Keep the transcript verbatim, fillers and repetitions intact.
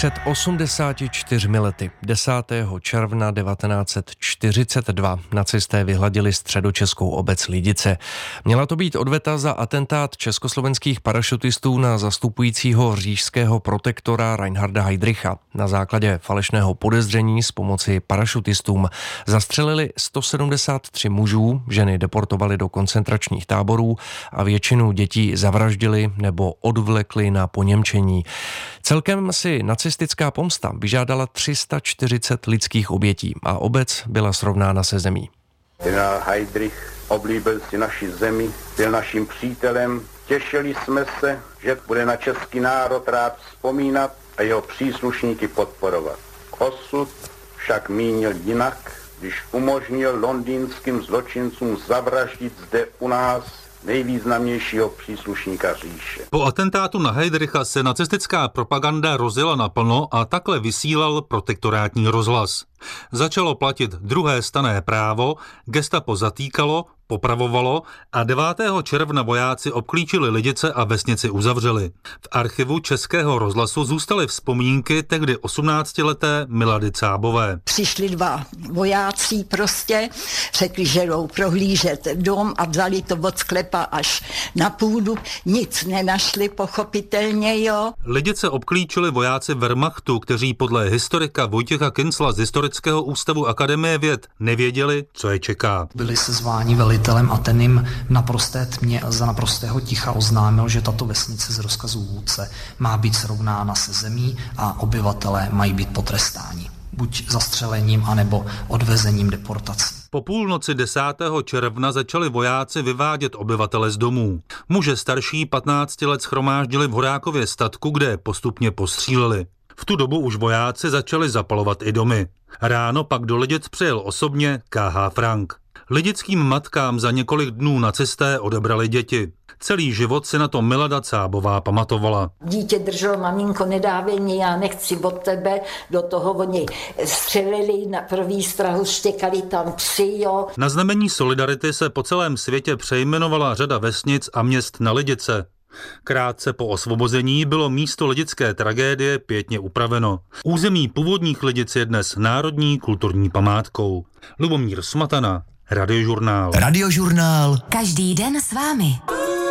Před osmdesáti čtyřmi lety, desátého června devatenáct set čtyřicet dva, nacisté vyhladili středočeskou obec Lidice. Měla to být odveta za atentát československých parašutistů na zastupujícího říšského protektora Reinharda Heydricha. Na základě falešného podezření s pomoci parašutistům zastřelili sto sedmdesát tři mužů, ženy deportovali do koncentračních táborů a většinu dětí zavraždili nebo odvlekli na poněmčení. Celkem si nacistická pomsta vyžádala tři sta čtyřicet lidských obětí a obec byla srovnána se zemí. Generál Heydrich oblíbil si naši zemi, byl naším přítelem, těšili jsme se, že bude na český národ rád vzpomínat a jeho příslušníky podporovat. Osud však mínil jinak, když umožnil londýnským zločincům zavraždit zde u nás nejvýznamnějšího příslušníka říše. Po atentátu na Heydricha se nacistická propaganda rozjela naplno a takhle vysílal protektorátní rozhlas. Začalo platit druhé stanné právo, gestapo zatýkalo, popravovalo a devátého června vojáci obklíčili Lidice a vesnici uzavřeli. V archivu Českého rozhlasu zůstaly vzpomínky tehdy osmnáctileté Milady Cábové. Přišli dva vojáci prostě, řekli, že jdou prohlížet dom a vzali to od sklepa až na půdu. Nic nenašli, pochopitelně, jo. Lidice obklíčili vojáci Wehrmachtu, kteří podle historika Vojtěcha Kincla z Historického ústavu Akademie věd nevěděli, co je čeká. Byli se zváni velitelem a ten jim naprosté tmě za naprostého ticha oznámil, že tato vesnice z rozkazu vůdce má být srovnána se zemí a obyvatelé mají být potrestáni. Buď zastřelením, anebo odvezením deportací. Po půlnoci desátého června začali vojáci vyvádět obyvatele z domů. Muže starší patnácti let shromáždili v Horákově statku, kde postupně postříleli. V tu dobu už vojáci začali zapalovat i domy. Ráno pak do Lidic přijel osobně K H Frank. Lidickým matkám za několik dnů nacisté odebrali děti. Celý život si na to Milada Cábová pamatovala. Dítě drželo, maminko, nedávej mě, já nechci od tebe, do toho oni střelili, na první strahu štěkali tam psi, jo. Na znamení solidarity se po celém světě přejmenovala řada vesnic a měst na Lidice. Krátce po osvobození bylo místo lidické tragédie pěkně upraveno. Území původních Lidic je dnes národní kulturní památkou. Lubomír Smatana, Radiožurnál. Radiožurnál. Každý den s vámi.